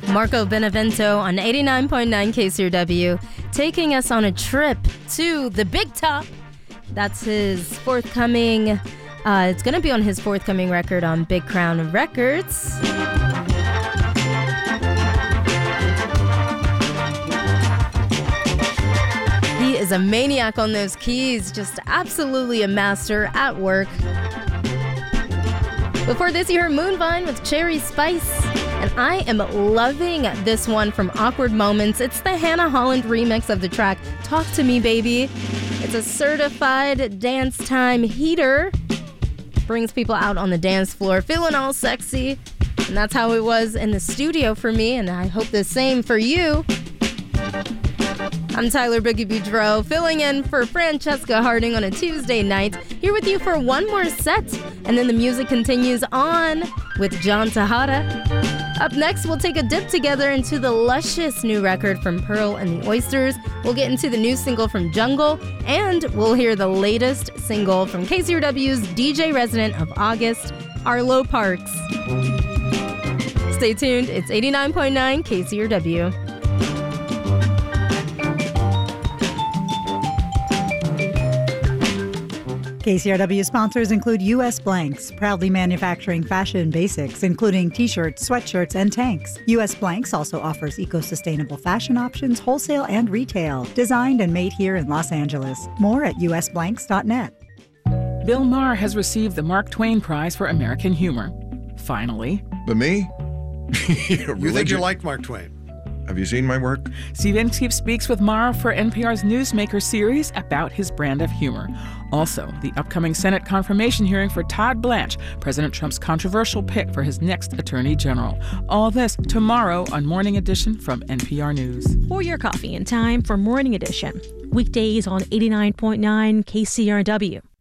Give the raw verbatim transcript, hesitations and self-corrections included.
Marco Benevento on eighty-nine point nine K C R W, taking us on a trip to the Big Top. That's his forthcoming, uh, it's going to be on his forthcoming record on Big Crown Records. He is a maniac on those keys, just absolutely a master at work. Before this, you heard Moonvine with Cherry Spice. And I am loving this one from Awkward Moments. It's the Hannah Holland remix of the track Talk to Me, Baby. It's a certified dance time heater. Brings people out on the dance floor feeling all sexy. And that's how it was in the studio for me, and I hope the same for you. I'm Tyler Boogie Boudreaux, filling in for Francesca Harding on a Tuesday night, here with you for one more set, and then the music continues on with John Tejada. Up next, we'll take a dip together into the luscious new record from Pearl and the Oysters. We'll get into the new single from Jungle, and we'll hear the latest single from K C R W's D J resident of August, Arlo Parks. Stay tuned, it's eighty-nine point nine K C R W. K C R W sponsors include U S Blanks, proudly manufacturing fashion basics, including t-shirts, sweatshirts, and tanks. U S Blanks also offers eco-sustainable fashion options, wholesale and retail, designed and made here in Los Angeles. More at U S blanks dot net. Bill Maher has received the Mark Twain Prize for American Humor. Finally. The me? You think you like Mark Twain? Have you seen my work? Steve Inskeep speaks with Maher for N P R's Newsmaker series about his brand of humor. Also, the upcoming Senate confirmation hearing for Todd Blanche, President Trump's controversial pick for his next attorney general. All this tomorrow on Morning Edition from N P R News. Pour your coffee in time for Morning Edition. Weekdays on eighty-nine point nine K C R W.